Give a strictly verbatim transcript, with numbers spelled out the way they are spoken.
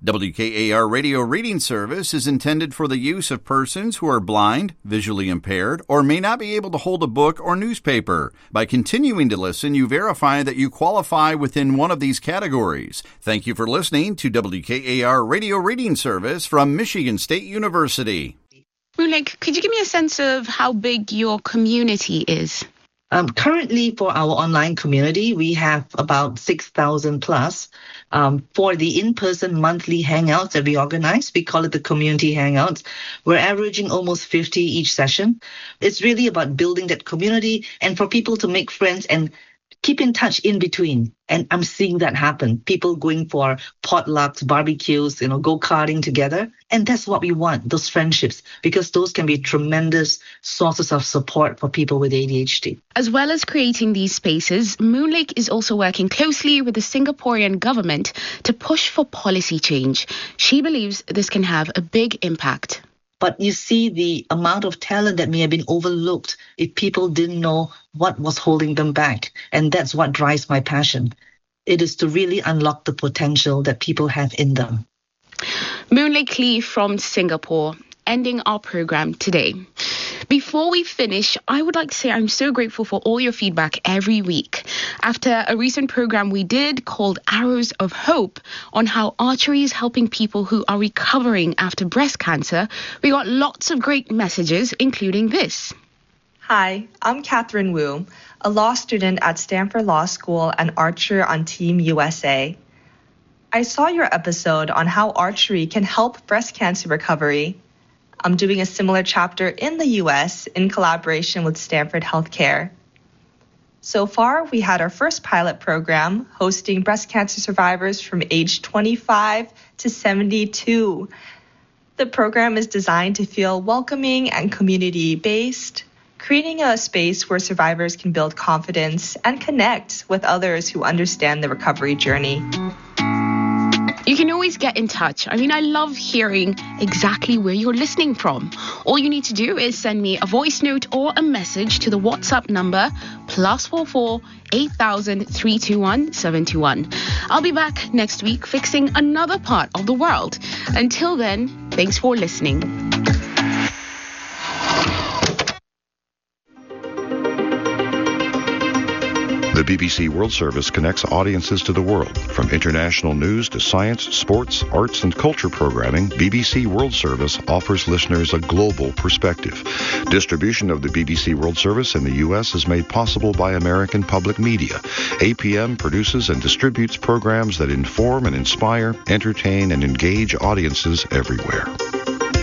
W K A R Radio Reading Service is intended for the use of persons who are blind, visually impaired, or may not be able to hold a book or newspaper. By continuing to listen, you verify that you qualify within one of these categories. Thank you for listening to W K A R Radio Reading Service from Michigan State University. Moonlake, could you give me a sense of how big your community is? Um, currently, for our online community, we have about six thousand plus. Um, for the in-person monthly hangouts that we organize, we call it the community hangouts. We're averaging almost fifty each session. It's really about building that community and for people to make friends and keep in touch in between. And I'm seeing that happen. People going for potlucks, barbecues, you know, go-karting together. And that's what we want, those friendships, because those can be tremendous sources of support for people with A D H D. As well as creating these spaces, Moonlake is also working closely with the Singaporean government to push for policy change. She believes this can have a big impact. But you see the amount of talent that may have been overlooked if people didn't know what was holding them back. And that's what drives my passion. It is to really unlock the potential that people have in them. Moonlake Lee from Singapore, ending our program today. Before we finish, I would like to say I'm so grateful for all your feedback every week. After a recent program we did called Arrows of Hope on how archery is helping people who are recovering after breast cancer, we got lots of great messages, including this. Hi, I'm Catherine Wu, a law student at Stanford Law School and archer on Team U S A. I saw your episode on how archery can help breast cancer recovery. I'm doing a similar chapter in the U S in collaboration with Stanford Healthcare. So far, we had our first pilot program hosting breast cancer survivors from age twenty-five to seventy-two. The program is designed to feel welcoming and community-based, creating a space where survivors can build confidence and connect with others who understand the recovery journey. You can always get in touch. I mean, I love hearing exactly where you're listening from. All you need to do is send me a voice note or a message to the WhatsApp number plus four four eight thousand three two one seven two one. I'll be back next week fixing another part of the world. Until then, thanks for listening. The B B C World Service connects audiences to the world. From international news to science, sports, arts, and culture programming, B B C World Service offers listeners a global perspective. Distribution of the B B C World Service in the U S is made possible by American Public Media. A P M produces and distributes programs that inform and inspire, entertain, and engage audiences everywhere.